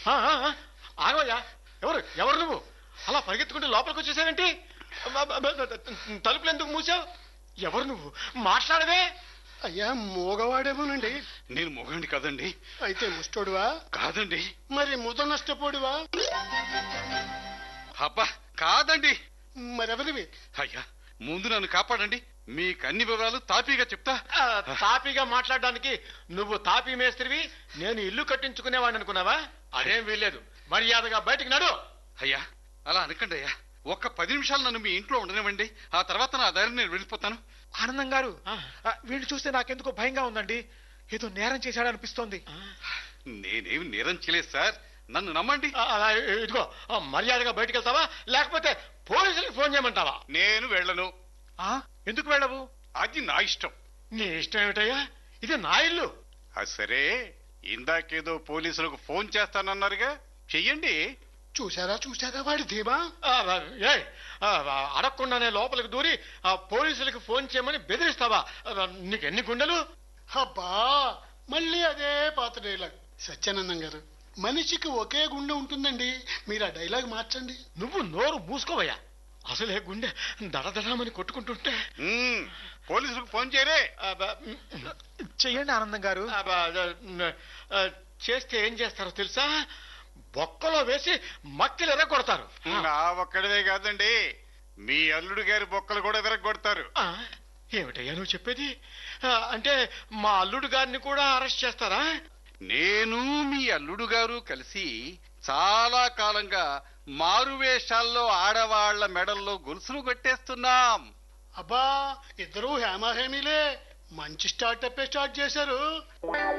ఆగవయ్యా. ఎవరు ఎవరు నువ్వు? అలా పరిగెత్తుకుంటూ లోపలికి వచ్చేసావేంటి? తలుపులు ఎందుకు మూసావు? ఎవరు నువ్వు? మాట్లాడవే. అయ్యా మూగవాడేమోనండి. నేను మొగండి కదండి. అయితే ముష్టోడువా? కాదండి. మరి ముద నష్టపోడువా? అబ్బా కాదండి. మరెవరివి? అయ్యా ముందు నన్ను కాపాడండి. మీకు అన్ని వివరాలు తాపీగా చెప్తా. తాపీగా మాట్లాడడానికి నువ్వు తాపీ మేస్త్రివి, నేను ఇల్లు కట్టించుకునేవాడిని అనుకున్నావా? అదేం వీల్లేదు. మర్యాదగా బయటికి నడు. అయ్యా అలా అనకండి అయ్యా. ఒక్క 10 నిమిషాలు నన్ను మీ ఇంట్లో ఉండనివ్వండి. ఆ తర్వాత నా దారిని నేను వెళ్ళిపోతాను. ఆనందం గారు, వీళ్ళు చూస్తే నాకెందుకో భయంగా ఉందండి. ఏదో నేరం చేశాడనిపిస్తోంది. నేనేమి నేరం చేయలేదు సార్, నన్ను నమ్మండి. ఇదిగో మర్యాదగా బయటికి వెళ్తావా లేకపోతే పోలీసులకు ఫోన్ చేయమంటావా? నేను వెళ్ళను. ఎందుకు వెళ్ళవు? అది నా ఇష్టం. నీ ఇష్టం ఏమిటయ్యా? ఇది నా ఇల్లు. సరే ఇందాకేదో పోలీసులకు ఫోన్ చేస్తానన్నారుగా, చెయ్యండి. చూసారా వాడి ధీమా? అడగకుండానే లోపలికి దూరి పోలీసులకు ఫోన్ చేయమని బెదిరిస్తావా? నీకెన్ని గుండెలు? అబ్బా మళ్ళీ అదే పాత డైలాగ్. సత్యానందం గారు, మనిషికి ఒకే గుండె ఉంటుందండి. మీరు ఆ డైలాగ్ మార్చండి. నువ్వు నోరు మూసుకోవయ్యా. అసలే గుండె దడదడమని కొట్టుకుంటుంటే. పోలీసులకు ఫోన్ చేయరే. చెయ్యండి ఆనందం గారు. చేస్తే ఏం చేస్తారో తెలుసా? బొక్కలో వేసి మక్కిలు ఎర్రగొడతారు. నా ఒక్కడిదే కాదండి, మీ అల్లుడు గారి బొక్కలు కూడా విరగొడతారు. ఏమిటయ్యా నువ్వు చెప్పేది? అంటే మా అల్లుడు గారిని కూడా అరెస్ట్ చేస్తారా? నేను మీ అల్లుడు గారు కలిసి చాలా కాలంగా మారువేషాల్లో ఆడవాళ్ల మెడల్లో గొలుసులు కట్టేస్తున్నాం. అబ్బా ఇద్దరు హేమాహేమీలే. మంచి స్టార్ట్ చేశారు.